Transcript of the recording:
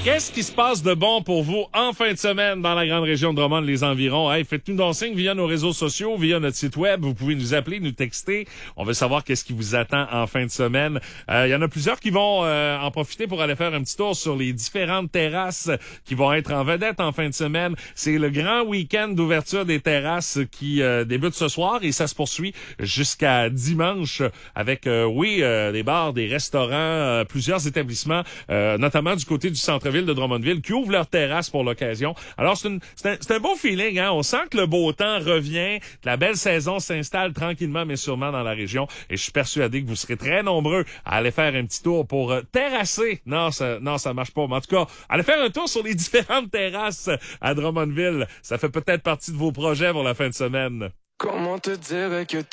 Qu'est-ce qui se passe de bon pour vous en fin de semaine dans la grande région de Drummond, les environs? Hey, faites-nous donc signe via nos réseaux sociaux, via notre site web. Vous pouvez nous appeler, nous texter. On veut savoir qu'est-ce qui vous attend en fin de semaine. Il y en a plusieurs qui vont en profiter pour aller faire un petit tour sur les différentes terrasses qui vont être en vedette en fin de semaine. C'est le grand week-end d'ouverture des terrasses qui débute ce soir et ça se poursuit jusqu'à dimanche avec, des bars, des restaurants, plusieurs établissements, notamment du côté du centre-ville de Drummondville, qui ouvrent leurs terrasses pour l'occasion. Alors, c'est un beau feeling, hein. On sent que le beau temps revient, que la belle saison s'installe tranquillement mais sûrement dans la région. Et je suis persuadé que vous serez très nombreux à aller faire un petit tour pour terrasser. Non, ça marche pas. Mais en tout cas, allez faire un tour sur les différentes terrasses à Drummondville. Ça fait peut-être partie de vos projets pour la fin de semaine. Comment te dire que